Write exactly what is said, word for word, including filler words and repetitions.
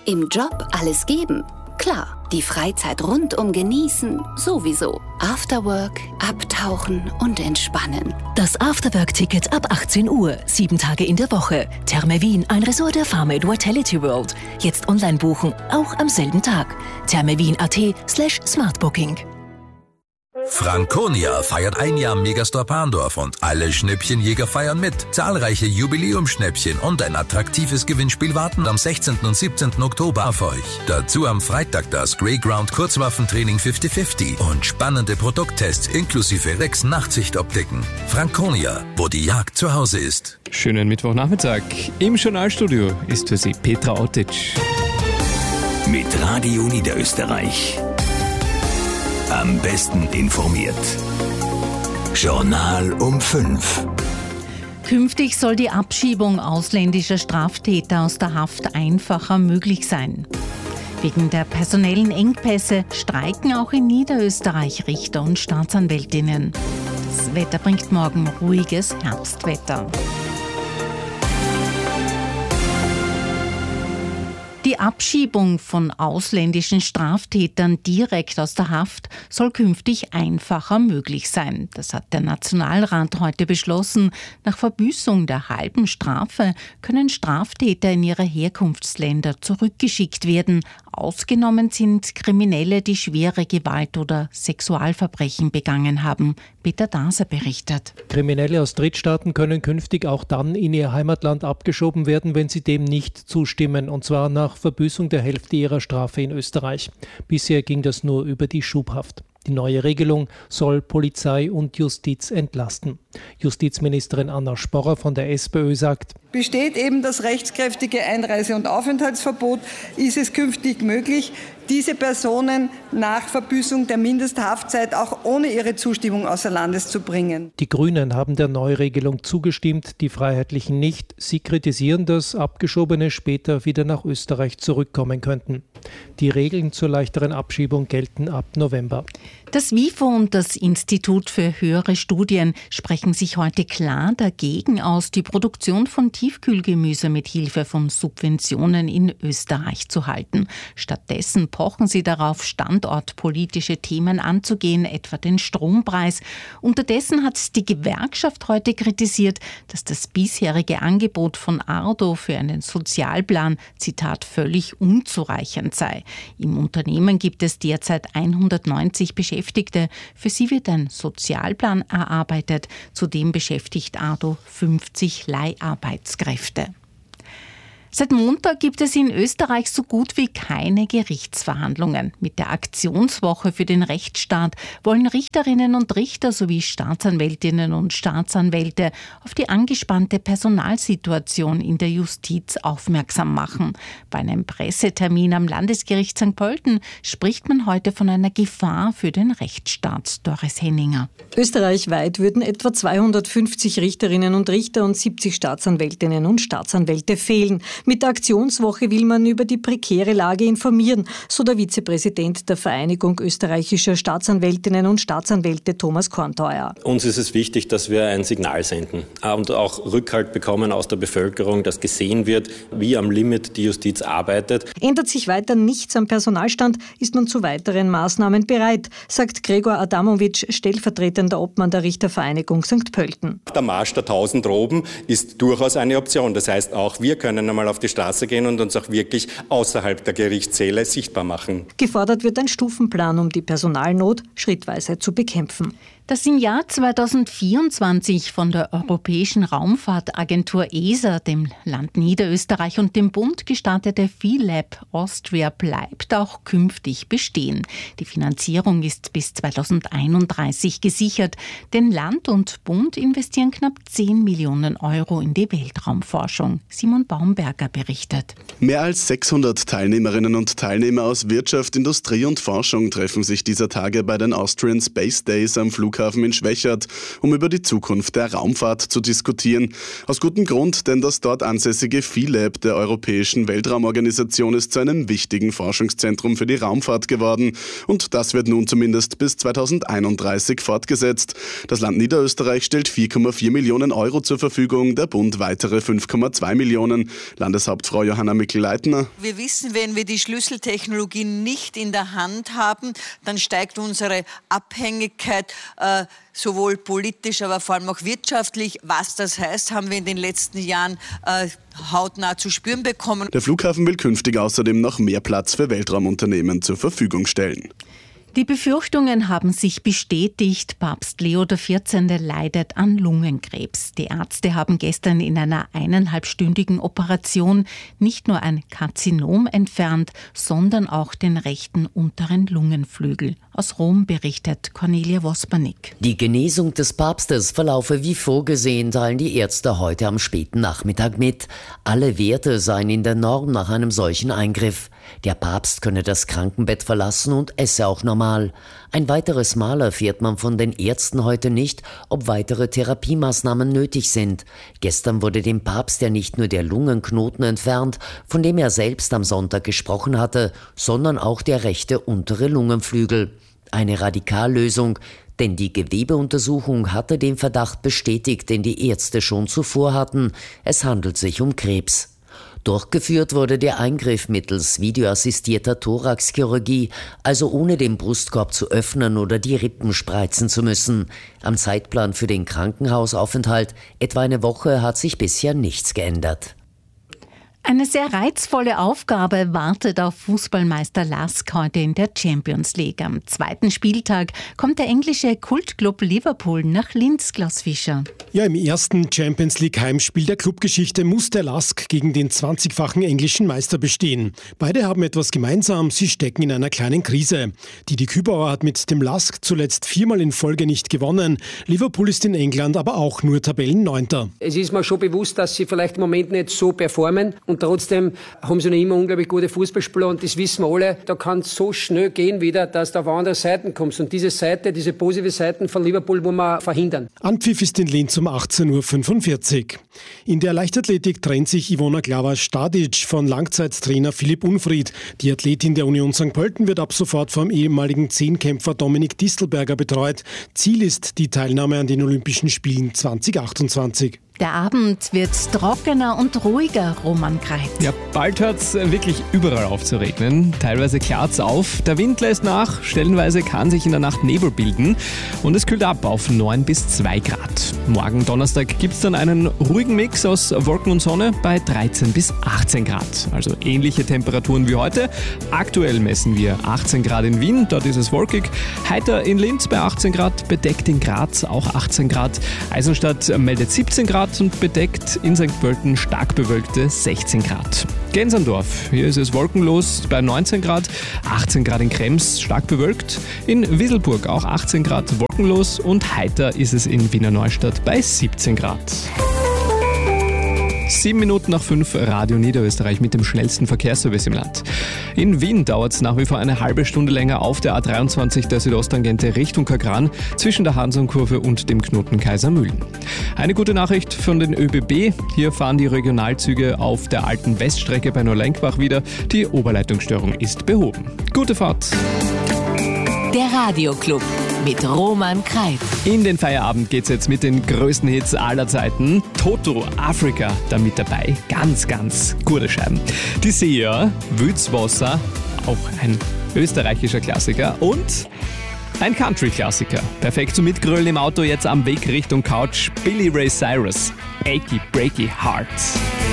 Im Job alles geben? Klar, die Freizeit rundum genießen sowieso. Afterwork, abtauchen und entspannen. Das Afterwork-Ticket ab achtzehn Uhr, sieben Tage in der Woche. Therme Wien, ein Resort der Pharma Vitality World. Jetzt online buchen, auch am selben Tag. thermewien.at slash smartbooking. Franconia feiert ein Jahr Megastore Parndorf und alle Schnäppchenjäger feiern mit. Zahlreiche Jubiläumsschnäppchen und ein attraktives Gewinnspiel warten am sechzehnten und siebzehnten Oktober auf euch. Dazu am Freitag das Greyground Kurzwaffentraining fünfzig fünfzig und spannende Produkttests inklusive Rex Nachtsichtoptiken. Franconia, wo die Jagd zu Hause ist. Schönen Mittwochnachmittag. Im Journalstudio ist für Sie Petra Ottic. Mit Radio Niederösterreich. Am besten informiert. Journal um fünf. Künftig soll die Abschiebung ausländischer Straftäter aus der Haft einfacher möglich sein. Wegen der personellen Engpässe streiken auch in Niederösterreich Richter und Staatsanwältinnen. Das Wetter bringt morgen ruhiges Herbstwetter. Die Abschiebung von ausländischen Straftätern direkt aus der Haft soll künftig einfacher möglich sein. Das hat der Nationalrat heute beschlossen. Nach Verbüßung der halben Strafe können Straftäter in ihre Herkunftsländer zurückgeschickt werden. Ausgenommen sind Kriminelle, die schwere Gewalt- oder Sexualverbrechen begangen haben. Peter Daser berichtet. Kriminelle aus Drittstaaten können künftig auch dann in ihr Heimatland abgeschoben werden, wenn sie dem nicht zustimmen, und zwar nach Verbüßung der Hälfte ihrer Strafe in Österreich. Bisher ging das nur über die Schubhaft. Die neue Regelung soll Polizei und Justiz entlasten. Justizministerin Anna Sporrer von der SPÖ sagt: Besteht eben das rechtskräftige Einreise- und Aufenthaltsverbot, ist es künftig möglich, diese Personen nach Verbüßung der Mindesthaftzeit auch ohne ihre Zustimmung außer Landes zu bringen. Die Grünen haben der Neuregelung zugestimmt, die Freiheitlichen nicht. Sie kritisieren, dass Abgeschobene später wieder nach Österreich zurückkommen könnten. Die Regeln zur leichteren Abschiebung gelten ab November. Das WIFO und das Institut für höhere Studien sprechen sich heute klar dagegen aus, die Produktion von Tiefkühlgemüse mit Hilfe von Subventionen in Österreich zu halten. Stattdessen pochen sie darauf, standortpolitische Themen anzugehen, etwa den Strompreis. Unterdessen hat die Gewerkschaft heute kritisiert, dass das bisherige Angebot von Ardo für einen Sozialplan, Zitat, völlig unzureichend sei. Im Unternehmen gibt es derzeit hundertneunzig Beschäftigte. Für sie wird ein Sozialplan erarbeitet. Zudem beschäftigt Ardo fünfzig Leiharbeitskräfte. Seit Montag gibt es in Österreich so gut wie keine Gerichtsverhandlungen. Mit der Aktionswoche für den Rechtsstaat wollen Richterinnen und Richter sowie Staatsanwältinnen und Staatsanwälte auf die angespannte Personalsituation in der Justiz aufmerksam machen. Bei einem Pressetermin am Landesgericht Sankt Pölten spricht man heute von einer Gefahr für den Rechtsstaat. Doris Henninger. Österreichweit würden etwa zweihundertfünfzig Richterinnen und Richter und siebzig Staatsanwältinnen und Staatsanwälte fehlen. Mit der Aktionswoche will man über die prekäre Lage informieren, so der Vizepräsident der Vereinigung österreichischer Staatsanwältinnen und Staatsanwälte Thomas Kornteuer. Uns ist es wichtig, dass wir ein Signal senden und auch Rückhalt bekommen aus der Bevölkerung, dass gesehen wird, wie am Limit die Justiz arbeitet. Ändert sich weiter nichts am Personalstand, ist man zu weiteren Maßnahmen bereit, sagt Gregor Adamowitsch, stellvertretender Obmann der Richtervereinigung Sankt Pölten. Der Marsch der tausend Roben ist durchaus eine Option. Das heißt, auch wir können einmal auf die Straße gehen und uns auch wirklich außerhalb der Gerichtssäle sichtbar machen. Gefordert wird ein Stufenplan, um die Personalnot schrittweise zu bekämpfen. Das im Jahr zweitausendvierundzwanzig von der Europäischen Raumfahrtagentur E S A, dem Land Niederösterreich und dem Bund gestartete PhiLab Austria bleibt auch künftig bestehen. Die Finanzierung ist bis zweitausendeinunddreißig gesichert, denn Land und Bund investieren knapp zehn Millionen Euro in die Weltraumforschung. Simon Baumberger berichtet. Mehr als sechshundert Teilnehmerinnen und Teilnehmer aus Wirtschaft, Industrie und Forschung treffen sich dieser Tage bei den Austrian Space Days am Flughafen Flughafen in Schwechat, um über die Zukunft der Raumfahrt zu diskutieren. Aus gutem Grund, denn das dort ansässige Phi-Lab der Europäischen Weltraumorganisation ist zu einem wichtigen Forschungszentrum für die Raumfahrt geworden. Und das wird nun zumindest bis zweitausendeinunddreißig fortgesetzt. Das Land Niederösterreich stellt vier Komma vier Millionen Euro zur Verfügung, der Bund weitere fünf Komma zwei Millionen. Landeshauptfrau Johanna Mikl-Leitner. Wir wissen, wenn wir die Schlüsseltechnologie nicht in der Hand haben, dann steigt unsere Abhängigkeit äh, sowohl politisch, aber vor allem auch wirtschaftlich. Was das heißt, haben wir in den letzten Jahren äh, hautnah zu spüren bekommen. Der Flughafen will künftig außerdem noch mehr Platz für Weltraumunternehmen zur Verfügung stellen. Die Befürchtungen haben sich bestätigt. Papst Leo der vierzehnte leidet an Lungenkrebs. Die Ärzte haben gestern in einer eineinhalbstündigen Operation nicht nur ein Karzinom entfernt, sondern auch den rechten unteren Lungenflügel. Aus Rom berichtet Cornelia Wospernick. Die Genesung des Papstes verlaufe wie vorgesehen, teilen die Ärzte heute am späten Nachmittag mit. Alle Werte seien in der Norm nach einem solchen Eingriff. Der Papst könne das Krankenbett verlassen und esse auch normal. Ein weiteres Mal erfährt man von den Ärzten heute nicht, ob weitere Therapiemaßnahmen nötig sind. Gestern wurde dem Papst ja nicht nur der Lungenknoten entfernt, von dem er selbst am Sonntag gesprochen hatte, sondern auch der rechte untere Lungenflügel. Eine Radikallösung, denn die Gewebeuntersuchung hatte den Verdacht bestätigt, den die Ärzte schon zuvor hatten. Es handelt sich um Krebs. Durchgeführt wurde der Eingriff mittels videoassistierter Thoraxchirurgie, also ohne den Brustkorb zu öffnen oder die Rippen spreizen zu müssen. Am Zeitplan für den Krankenhausaufenthalt, etwa eine Woche, hat sich bisher nichts geändert. Eine sehr reizvolle Aufgabe wartet auf Fußballmeister Lask heute in der Champions League. Am zweiten Spieltag kommt der englische Kultclub Liverpool nach Linz, Klaus Fischer. Ja, im ersten Champions League Heimspiel der Clubgeschichte muss der Lask gegen den zwanzigfachen englischen Meister bestehen. Beide haben etwas gemeinsam, sie stecken in einer kleinen Krise. Didi Kübauer hat mit dem Lask zuletzt viermal in Folge nicht gewonnen. Liverpool ist in England aber auch nur Tabellenneunter. Es ist mir schon bewusst, dass sie vielleicht im Moment nicht so performen. Und trotzdem haben sie noch immer unglaublich gute Fußballspieler und das wissen wir alle. Da kann es so schnell gehen wieder, dass du auf andere Seiten kommst. Und diese Seite, diese positive Seiten von Liverpool wollen wir verhindern. Anpfiff ist in Linz um achtzehn Uhr fünfundvierzig. In der Leichtathletik trennt sich Ivona Glava-Stadic von Langzeittrainer Philipp Unfried. Die Athletin der Union Sankt Pölten wird ab sofort vom ehemaligen Zehnkämpfer Dominik Distelberger betreut. Ziel ist die Teilnahme an den Olympischen Spielen zwanzig achtundzwanzig. Der Abend wird trockener und ruhiger, Roman Kreit. Ja, bald hört es wirklich überall auf zu regnen. Teilweise klart es auf, der Wind lässt nach, stellenweise kann sich in der Nacht Nebel bilden und es kühlt ab auf neun bis zwei Grad. Morgen Donnerstag gibt es dann einen ruhigen Mix aus Wolken und Sonne bei dreizehn bis achtzehn Grad. Also ähnliche Temperaturen wie heute. Aktuell messen wir achtzehn Grad in Wien, dort ist es wolkig. Heiter in Linz bei achtzehn Grad, bedeckt in Graz auch achtzehn Grad. Eisenstadt meldet siebzehn Grad und bedeckt, in Sankt Pölten stark bewölkte sechzehn Grad. Gensandorf, hier ist es wolkenlos bei neunzehn Grad, achtzehn Grad in Krems, stark bewölkt. In Wisselburg auch achtzehn Grad, wolkenlos und heiter ist es in Wiener Neustadt bei siebzehn Grad. Sieben Minuten nach fünf, Radio Niederösterreich mit dem schnellsten Verkehrsservice im Land. In Wien dauert es nach wie vor eine halbe Stunde länger auf der A dreiundzwanzig der Südosttangente Richtung Kagran zwischen der Hansonkurve und dem Knoten Kaisermühlen. Eine gute Nachricht von den ÖBB. Hier fahren die Regionalzüge auf der alten Weststrecke bei Neulenkbach wieder. Die Oberleitungsstörung ist behoben. Gute Fahrt! Der Radioclub mit Roman Kreit. In den Feierabend geht's jetzt mit den größten Hits aller Zeiten. Toto, Afrika, da mit dabei. Ganz, ganz gute Scheiben. Die Seher, Wützwasser, auch ein österreichischer Klassiker und ein Country-Klassiker. Perfekt zum Mitgrölen im Auto, jetzt am Weg Richtung Couch. Billy Ray Cyrus, Achy Breaky Heart.